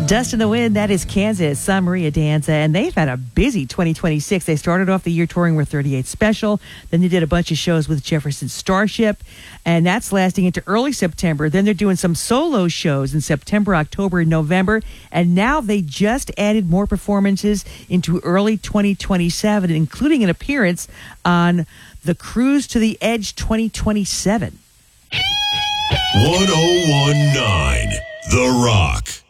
Dust in the Wind, that is Kansas, San Maria Danza, and they've had a busy 2026. They started off the year touring with 38 Special, then they did a bunch of shows with Jefferson Starship, and that's lasting into early September. Then they're doing some solo shows in September, October, and November, and now they just added more performances into early 2027, including an appearance on the Cruise to the Edge 2027. 1019 The Rock.